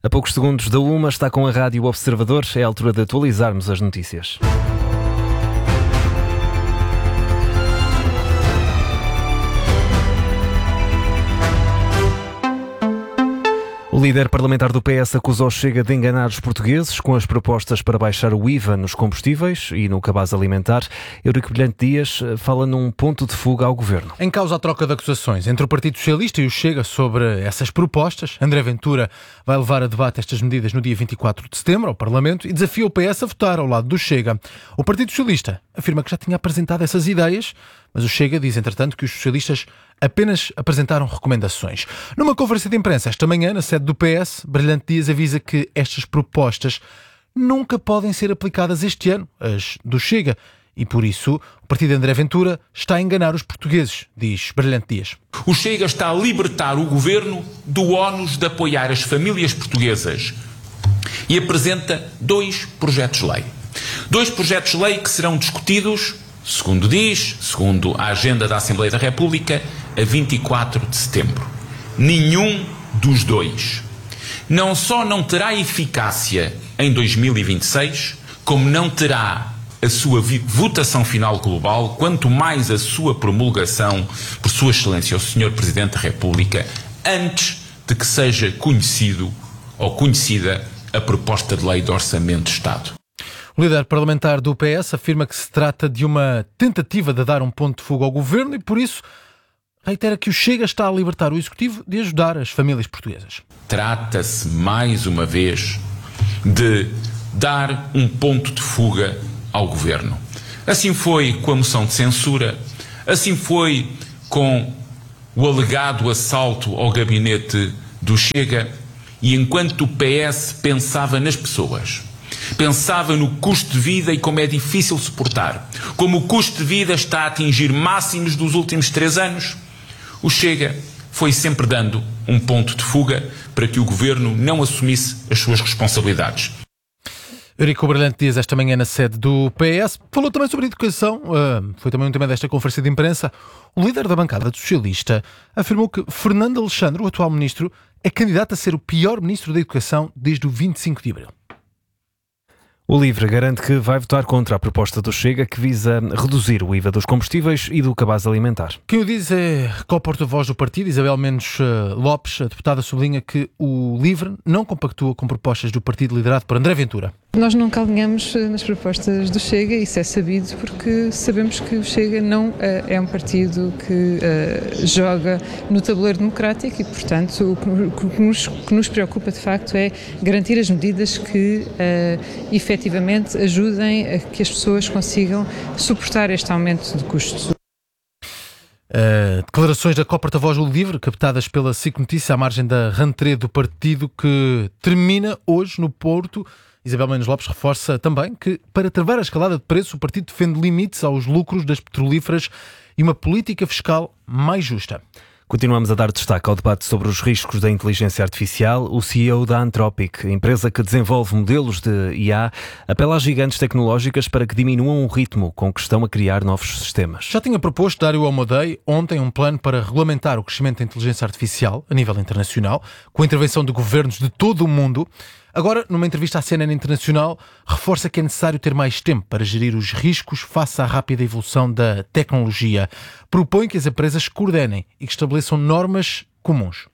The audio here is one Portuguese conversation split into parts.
A poucos segundos da 1 está com a Rádio Observador. É a altura de atualizarmos as notícias. O líder parlamentar do PS acusou Chega de enganar os portugueses com as propostas para baixar o IVA nos combustíveis e no cabaz alimentar. Eurico Brilhante Dias fala num ponto de fuga ao governo. Em causa a troca de acusações entre o Partido Socialista e o Chega sobre essas propostas, André Ventura vai levar a debate estas medidas no dia 24 de setembro ao Parlamento e desafia o PS a votar ao lado do Chega. O Partido Socialista afirma que já tinha apresentado essas ideias, mas o Chega diz, entretanto, que os socialistas apenas apresentaram recomendações. Numa conferência de imprensa esta manhã, na sede do PS, Brilhante Dias avisa que estas propostas nunca podem ser aplicadas este ano, as do Chega, e por isso o partido de André Ventura está a enganar os portugueses, diz Brilhante Dias. O Chega está a libertar o governo do ónus de apoiar as famílias portuguesas e apresenta 2 projetos de lei. 2 projetos de lei que serão discutidos, segundo a agenda da Assembleia da República, a 24 de setembro. Nenhum dos 2 não só não terá eficácia em 2026, como não terá a sua votação final global, quanto mais a sua promulgação por Sua Excelência o Sr. Presidente da República, antes de que seja conhecido ou conhecida a proposta de lei de Orçamento de Estado. O líder parlamentar do PS afirma que se trata de uma tentativa de dar um ponto de fuga ao governo e, por isso, reitera que o Chega está a libertar o Executivo de ajudar as famílias portuguesas. Trata-se, mais uma vez, de dar um ponto de fuga ao governo. Assim foi com a moção de censura, assim foi com o alegado assalto ao gabinete do Chega, e enquanto o PS pensava nas pessoas, pensava no custo de vida e como é difícil suportar, como o custo de vida está a atingir máximos dos últimos 3 anos, o Chega foi sempre dando um ponto de fuga para que o governo não assumisse as suas responsabilidades. Eurico Brilhante Dias, esta manhã na sede do PS, falou também sobre educação, foi também um tema desta conferência de imprensa. O líder da bancada socialista afirmou que Fernando Alexandre, o atual ministro, é candidato a ser o pior ministro da Educação desde o 25 de abril. O LIVRE garante que vai votar contra a proposta do Chega que visa reduzir o IVA dos combustíveis e do cabaz alimentar. Quem o diz é a porta-voz do partido, Isabel Mendes Lopes. A deputada sublinha que o LIVRE não compactua com propostas do partido liderado por André Ventura. Nós nunca alinhamos nas propostas do Chega, isso é sabido porque sabemos que o Chega não é um partido que joga no tabuleiro democrático e, portanto, o que nos preocupa de facto é garantir as medidas que efetivamente ajudem a que as pessoas consigam suportar este aumento de custos. Declarações da co-porta-voz do LIVRE, captadas pela SIC Notícia à margem da rentrée do partido que termina hoje no Porto. Isabel Mendes Lopes reforça também que, para travar a escalada de preços, o partido defende limites aos lucros das petrolíferas e uma política fiscal mais justa. Continuamos a dar destaque ao debate sobre os riscos da inteligência artificial. O CEO da Anthropic, empresa que desenvolve modelos de IA, apela às gigantes tecnológicas para que diminuam o ritmo com que estão a criar novos sistemas. Já tinha proposto Dario Amodei ontem um plano para regulamentar o crescimento da inteligência artificial a nível internacional, com a intervenção de governos de todo o mundo. Agora, numa entrevista à CNN Internacional, reforça que é necessário ter mais tempo para gerir os riscos face à rápida evolução da tecnologia. Propõe que as empresas coordenem e que estabeleçam normas comuns.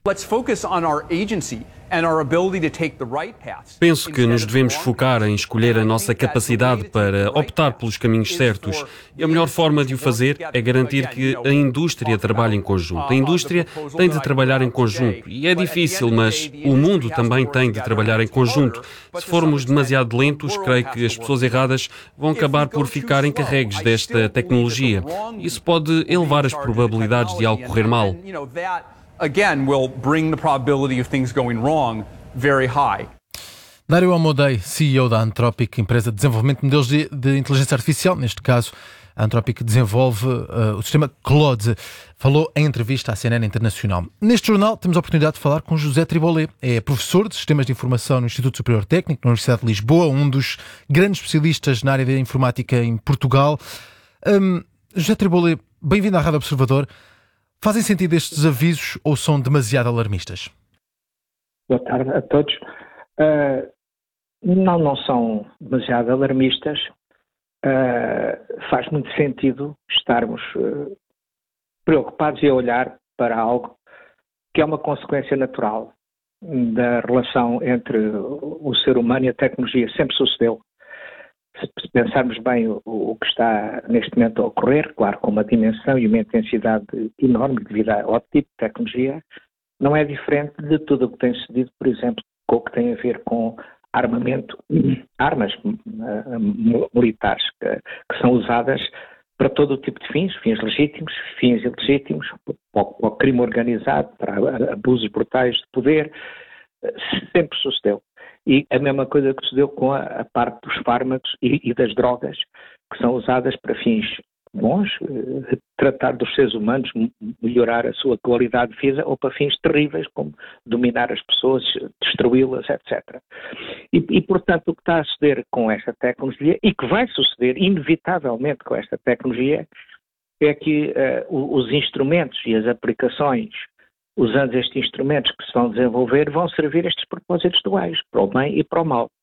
Penso que nos devemos focar em escolher a nossa capacidade para optar pelos caminhos certos. E a melhor forma de o fazer é garantir que a indústria trabalhe em conjunto. A indústria tem de trabalhar em conjunto. E é difícil, mas o mundo também tem de trabalhar em conjunto. Se formos demasiado lentos, creio que as pessoas erradas vão acabar por ficar encarregues desta tecnologia. Isso pode elevar as probabilidades de algo correr mal. Again, will bring the probability of things going wrong very high. Dario Amodei, CEO da Anthropic, empresa de desenvolvimento de modelos de inteligência artificial, neste caso a Anthropic desenvolve o sistema Claude, falou em entrevista à CNN Internacional. Neste jornal temos a oportunidade de falar com José Tribolé, é professor de Sistemas de Informação no Instituto Superior Técnico, na Universidade de Lisboa, um dos grandes especialistas na área da informática em Portugal. José Tribolé, bem-vindo à Rádio Observador. Fazem sentido estes avisos ou são demasiado alarmistas? Boa tarde a todos. Não são demasiado alarmistas. Faz muito sentido estarmos preocupados e a olhar para algo que é uma consequência natural da relação entre o ser humano e a tecnologia. Sempre sucedeu. Se pensarmos bem o que está neste momento a ocorrer, claro, com uma dimensão e uma intensidade enorme devido ao tipo de tecnologia, não é diferente de tudo o que tem sucedido, por exemplo, com o que tem a ver com armamento, armas militares que são usadas para todo o tipo de fins legítimos, fins ilegítimos, para o crime organizado, para abusos brutais de poder. Sempre sucedeu. E a mesma coisa que sucedeu com a parte dos fármacos e das drogas, que são usadas para fins bons, tratar dos seres humanos, melhorar a sua qualidade de vida, ou para fins terríveis, como dominar as pessoas, destruí-las, etc. E, portanto, o que está a suceder com esta tecnologia, e que vai suceder inevitavelmente com esta tecnologia, é que os instrumentos e as aplicações, usando estes instrumentos que se vão desenvolver, vão servir estes propósitos duais, para o bem e para o mal.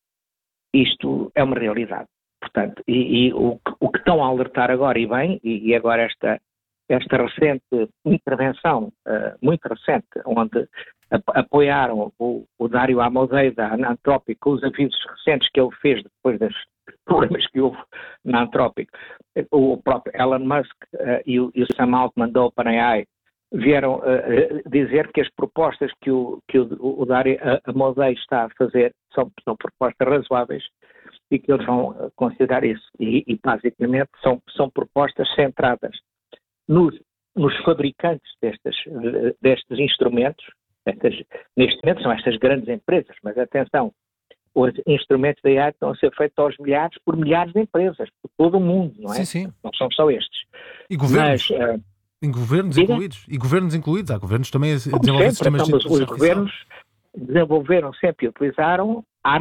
Isto é uma realidade. Portanto, o que estão a alertar agora, e bem, e agora esta recente intervenção, muito recente, onde apoiaram o Dário Amodei da Anthropic, com os avisos recentes que ele fez depois dos problemas que houve na Anthropic, o próprio Elon Musk e o Sam Altman da OpenAI vieram dizer que as propostas que o Dário Amodei está a fazer são propostas razoáveis e que eles vão considerar isso. E basicamente são propostas centradas nos fabricantes destes instrumentos. Neste momento são estas grandes empresas, mas atenção, os instrumentos da AI estão a ser feitos aos milhares por milhares de empresas, por todo o mundo, não é? Sim. Não são só estes. E governos? Em governos incluídos? E governos incluídos? Há governos também a desenvolver sistemas de os governos desenvolveram sempre e utilizaram